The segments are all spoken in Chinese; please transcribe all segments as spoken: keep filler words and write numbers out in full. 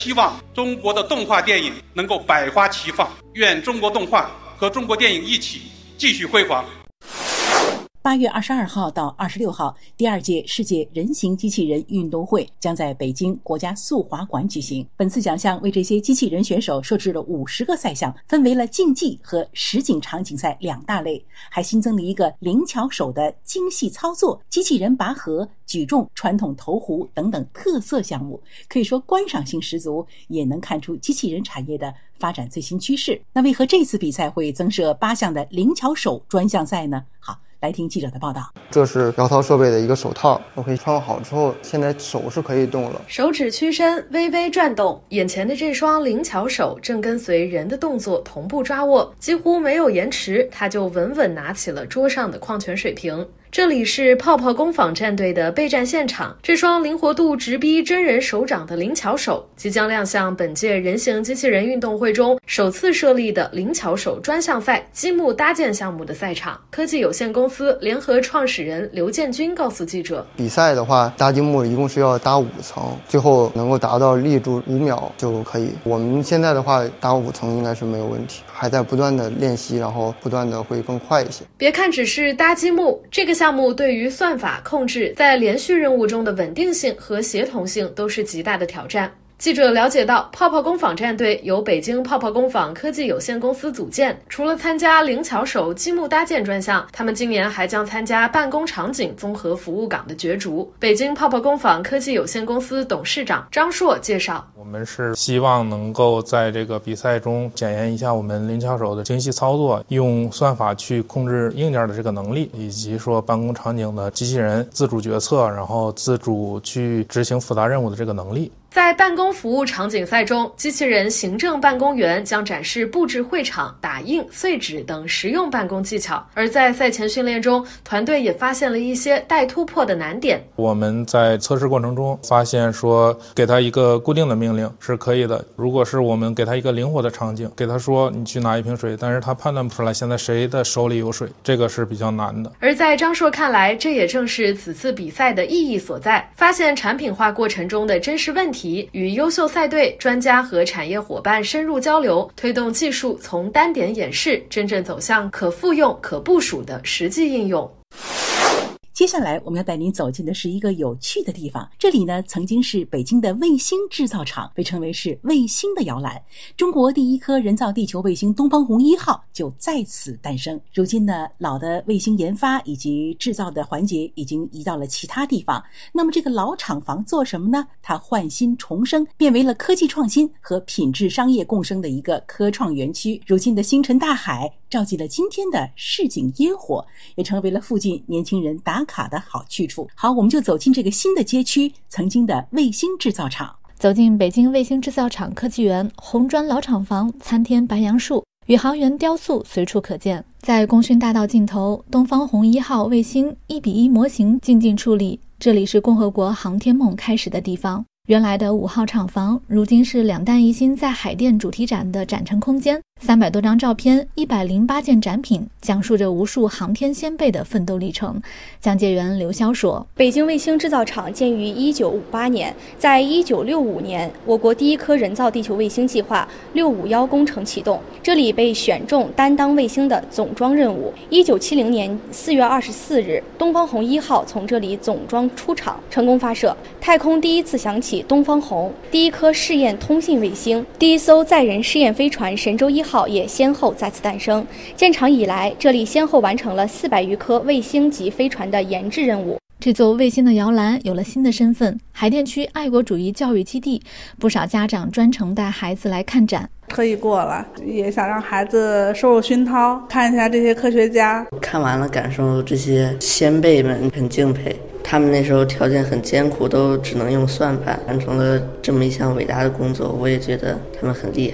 希望中国的动画电影能够百花齐放，愿中国动画和中国电影一起继续辉煌。 八月二十二号到二十六号，第二届世界人形机器人运动会将在北京国家速滑馆举行。本次奖项为这些机器人选手设置了五十个赛项，分为了竞技和实景场景赛两大类，还新增了一个灵巧手的精细操作、机器人拔河、举重、传统投壶等等特色项目，可以说观赏性十足，也能看出机器人产业的发展最新趋势。那为何这次比赛会增设八项的灵巧手专项赛呢？好，来听记者的报道。 这是摇涛设备的一个手套，我可以穿好之后，现在手是可以动了， 手指屈伸，微微转动，眼前的这双灵巧手正跟随人的动作同步抓握，几乎没有延迟，他就稳稳拿起了桌上的矿泉水瓶。这里是泡泡工坊战队的备战现场，这双灵活度直逼真人手掌的灵巧手即将亮相本届人形机器人运动会中首次设立的灵巧手专项赛积木搭建项目的赛场。科技有限公司联合创始人刘建军告诉记者， 比赛的话搭积木一共是要搭五层，最后能够达到立住五秒就可以。我们现在的话搭五层应该是没有问题，还在不断的练习，然后不断的会更快一些。 别看只是搭积木，这个项目对于算法控制在连续任务中的稳定性和协同性都是极大的挑战。记者了解到，泡泡工坊战队由北京泡泡工坊科技有限公司组建，除了参加灵巧手积木搭建专项，他们今年还将参加办公场景综合服务岗的角逐。北京泡泡工坊科技有限公司董事长张硕介绍， 我们是希望能够在这个比赛中检验一下我们灵巧手的精细操作，用算法去控制硬件的这个能力，以及说办公场景的机器人自主决策，然后自主去执行复杂任务的这个能力。 在办公服务场景赛中，机器人行政办公员将展示布置会场、打印、碎纸等实用办公技巧。而在赛前训练中，团队也发现了一些待突破的难点。 我们在测试过程中发现说，给他一个固定的命令是可以的，如果是我们给他一个灵活的场景，给他说你去拿一瓶水，但是他判断不出来现在谁的手里有水，这个是比较难的。 而在张硕看来，这也正是此次比赛的意义所在，发现产品化过程中的真实问题，与优秀赛队、专家和产业伙伴深入交流，推动技术从单点演示真正走向可复用、可部署的实际应用。 接下来我们要带您走进的是一个有趣的地方，这里呢曾经是北京的卫星制造厂，被称为是卫星的摇篮。中国第一颗人造地球卫星东方红一号就在此诞生。如今呢，老的卫星研发以及制造的环节已经移到了其他地方。那么这个老厂房做什么呢？它换新重生，变为了科技创新和品质商业共生的一个科创园区。如今的星辰大海照进了今天的市井烟火，也成为了附近年轻人打卡的好去处。好，我们就走进这个新的街区，曾经的卫星制造厂。 走进北京卫星制造厂科技园，红砖老厂房，参天白杨树，宇航员雕塑随处可见。在功勋大道尽头，东方红一号卫星一比一模型静静矗立，这里是共和国航天梦开始的地方。原来的五号厂房，如今是两弹一星在海淀主题展的展陈空间。三百多张照片，一百零八件展品，讲述着无数航天先辈的奋斗历程。讲解员刘潇说， 北京卫星制造厂建于一九五八年，在一九六五年，我国第一颗人造地球卫星计划六五一工程启动，这里被选中担当卫星的总装任务。一九七零年四月二十四日，东方红一号从这里总装出厂，成功发射。太空第一次响起东方红，第一颗试验通信卫星，第一艘载人试验飞船神舟一号也先后在此诞生。建厂以来，这里先后完成了四百余颗卫星级飞船的研制任务。 这座卫星的摇篮有了新的身份，海淀区爱国主义教育基地，不少家长专程带孩子来看展。 特意过了，也想让孩子受受熏陶，看一下这些科学家。 看完了，感受这些先辈们很敬佩，他们那时候条件很艰苦，都只能用算盘完成了这么一项伟大的工作，我也觉得他们很厉害。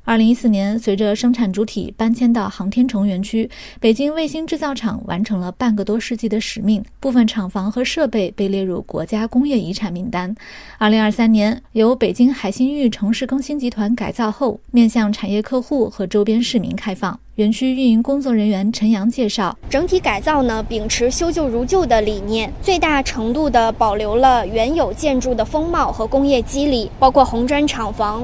二零一四年，随着生产主体搬迁到航天城园区，北京卫星制造厂完成了半个多世纪的使命，部分厂房和设备被列入国家工业遗产名单。二零二三年，由北京海信峪城市更新集团改造后，面向产业客户和周边市民开放。园区运营工作人员陈阳介绍， 整体改造呢，秉持修旧如旧的理念，最大程度地保留了原有建筑的风貌和工业肌理，包括红砖厂房、